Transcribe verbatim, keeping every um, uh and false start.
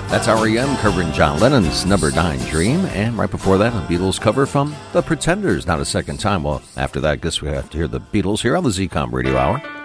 That's R E M covering John Lennon's Number nine Dream, and right before that, a Beatles cover from The Pretenders, Not a Second Time. Well, after that, I guess we have to hear the Beatles here on the Z COM Radio Hour.